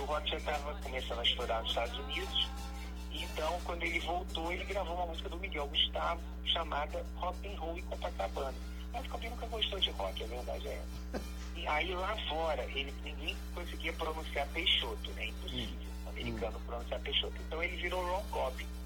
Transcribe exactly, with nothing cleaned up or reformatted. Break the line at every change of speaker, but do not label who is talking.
o rock já estava começando a estourar nos Estados Unidos. Então, quando ele voltou, ele gravou uma música do Miguel Gustavo chamada Rock and Roll em Copacabana. Mas o Copinho nunca gostou de rock, a verdade é essa. E aí lá fora, ele, ninguém conseguia pronunciar Peixoto, né? Impossível. O americano pronunciar Peixoto. Então ele virou Ron Cobb.